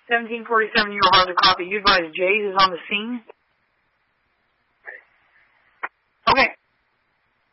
1747, you were hard to copy. You advise Jays is on the scene?